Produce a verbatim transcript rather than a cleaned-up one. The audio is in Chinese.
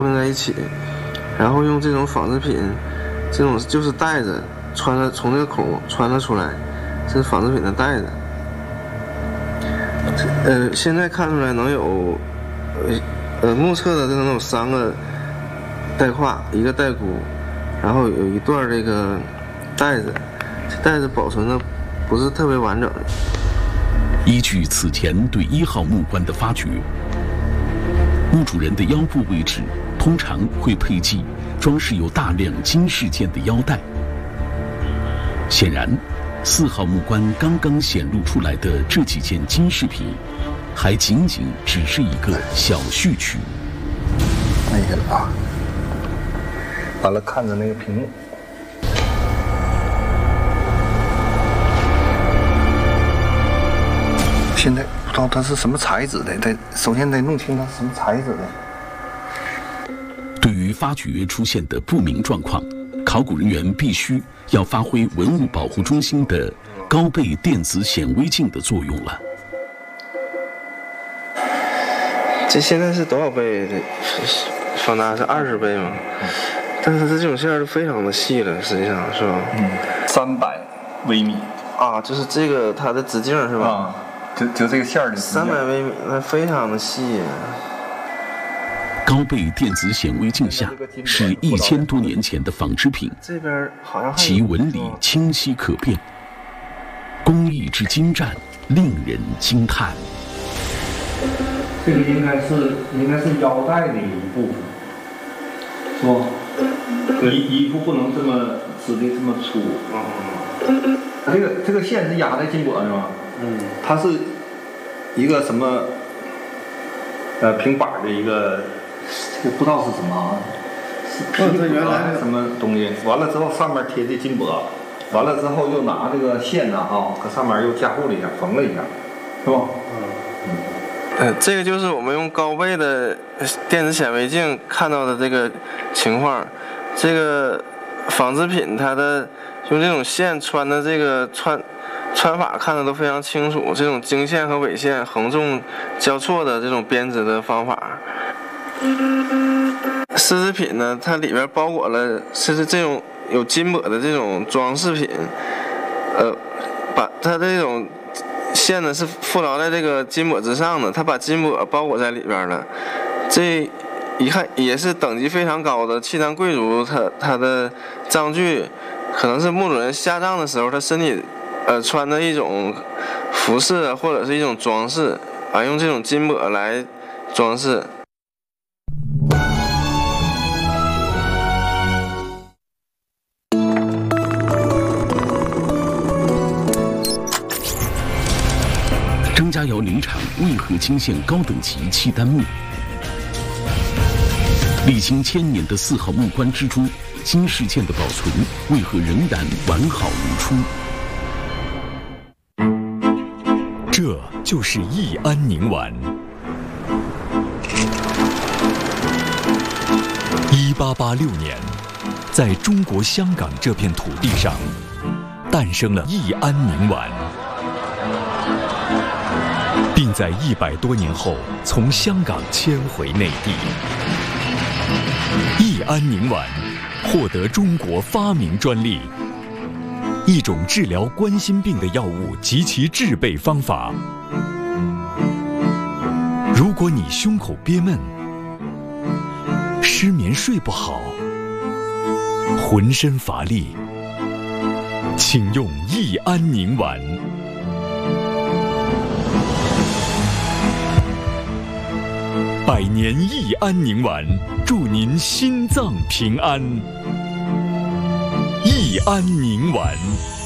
混在一起，然后用这种纺织品，这种就是带子穿了从这个孔穿了出来，这是纺织品的带子。呃，现在看出来能有，呃呃，目测的这能有三个带胯，一个带箍，然后有一段这个带子，这带子保存的不是特别完整。 依据此前对一号木棺的发掘，墓主人的腰部位置通常会配系装饰有大量金饰件的腰带。显然，四号木棺刚刚显露出来的这几件金饰品，还仅仅只是一个小序曲。 按下了啊，完了看着那个屏幕。现在不知道它是什么材质的，得首先得弄清它是什么材质的。 对于发掘出现的不明状况，考古人员必须要发挥文物保护中心的高倍电子显微镜的作用了。 这现在是多少倍的放大？是二十倍吗？但是它这种线儿非常的细了，实际上是吧？ 嗯，三百微米啊，就是这个它的直径是吧？ 啊，就就这个线儿的三百微米，那非常的细。 高倍电子显微镜下是一千多年前的纺织品， 这边好像其纹理清晰可辨，工艺之精湛令人惊叹。 这个应该是应该是腰带的一部分，是吧？衣衣服不能这么织的这么粗。 嗯，这个这个线是压在金箔上吗？ 嗯， 它是一个什么呃平板的一个， 这个不知道是什么啊？ 是这原来什么东西？完了之后上面贴的金箔，完了之后又拿这个线呢啊，搁上面又加固了一下，缝了一下，是吧？ 嗯。呃，这个就是我们用高倍的电子显微镜看到的这个情况。这个纺织品它的用这种线穿的这个穿穿法看的都非常清楚，这种经线和纬线横纵交错的这种编织的方法。丝织品呢，它里边包裹了是这种有金箔的这种装饰品，呃，把它这种线呢是附着在这个金箔之上的，它把金箔包裹在里边了。这一看也是等级非常高的契丹贵族，他他的葬具可能是墓主人下葬的时候，他身体呃穿的一种服饰或者是一种装饰啊，用这种金箔来装饰。 张家窑林场为何惊现高等级契丹墓？历经千年的四号木棺之中，金饰件的保存为何仍然完好如初？ 这就是义安宁丸。一八八六年，在中国香港这片土地上，诞生了义安宁丸。并在一百多年后从香港迁回内地。义安宁丸获得中国发明专利，一种治疗冠心病的药物及其制备方法。如果你胸口憋闷、失眠睡不好、浑身乏力，请用义安宁丸。百年义安宁丸，祝您心脏平安。义安宁丸。